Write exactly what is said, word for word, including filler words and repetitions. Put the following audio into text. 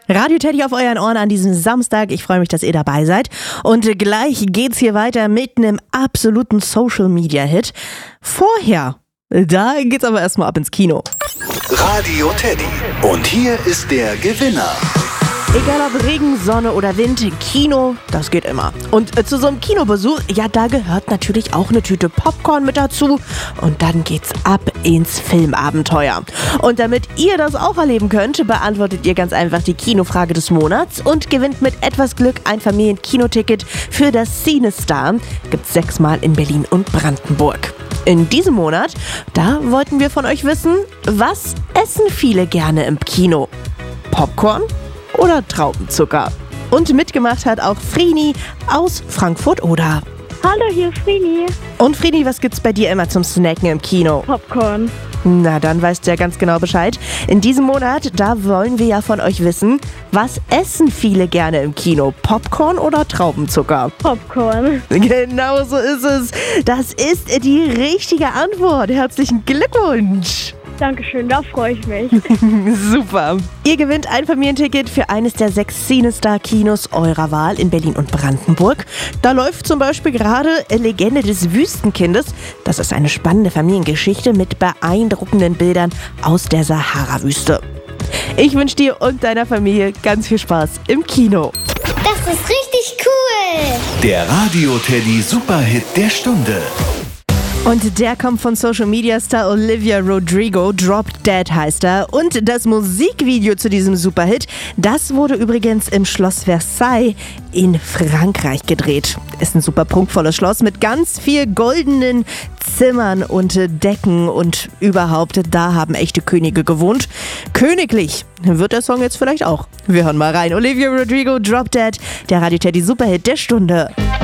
Radio Teddy auf euren Ohren an diesem Samstag. Ich freue mich, dass ihr dabei seid. Und gleich geht's hier weiter mit einem absoluten Social-Media-Hit. Vorher, da geht's aber erstmal ab ins Kino. Radio Teddy. Und hier ist der Gewinner. Egal ob Regen, Sonne oder Wind, Kino, das geht immer. Und äh, zu so einem Kinobesuch, ja, da gehört natürlich auch eine Tüte Popcorn mit dazu. Und dann geht's ab ins Filmabenteuer. Und damit ihr das auch erleben könnt, beantwortet ihr ganz einfach die Kinofrage des Monats und gewinnt mit etwas Glück ein Familienkinoticket für das CineStar. Gibt's sechsmal in Berlin und Brandenburg. In diesem Monat, da wollten wir von euch wissen, was essen viele gerne im Kino? Popcorn oder Traubenzucker? Und mitgemacht hat auch Frini aus Frankfurt-Oder. Hallo, hier ist Frini. Und Frini, was gibt's bei dir immer zum Snacken im Kino? Popcorn. Na, dann weißt du ja ganz genau Bescheid. In diesem Monat, da wollen wir ja von euch wissen, was essen viele gerne im Kino? Popcorn oder Traubenzucker? Popcorn. Genau so ist es. Das ist die richtige Antwort. Herzlichen Glückwunsch. Dankeschön, da freue ich mich. Super. Ihr gewinnt ein Familienticket für eines der sechs CineStar-Kinos eurer Wahl in Berlin und Brandenburg. Da läuft zum Beispiel gerade Legende des Wüstenkindes. Das ist eine spannende Familiengeschichte mit beeindruckenden Bildern aus der Sahara-Wüste. Ich wünsche dir und deiner Familie ganz viel Spaß im Kino. Das ist richtig cool. Der Radio Teddy Superhit der Stunde. Und der kommt von Social-Media-Star Olivia Rodrigo, Drop Dead heißt er. Und das Musikvideo zu diesem Superhit, das wurde übrigens im Schloss Versailles in Frankreich gedreht. Ist ein super prunkvolles Schloss mit ganz viel goldenen Zimmern und Decken und überhaupt, da haben echte Könige gewohnt. Königlich wird der Song jetzt vielleicht auch. Wir hören mal rein. Olivia Rodrigo, Drop Dead, der Radio Teddy Superhit der Stunde.